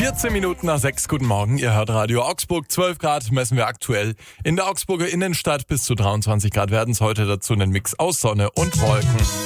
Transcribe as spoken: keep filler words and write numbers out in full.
vierzehn Minuten nach sechs, guten Morgen, ihr hört Radio Augsburg, zwölf Grad messen wir aktuell. In der Augsburger Innenstadt bis zu dreiundzwanzig Grad werden es heute, dazu einen Mix aus Sonne und Wolken.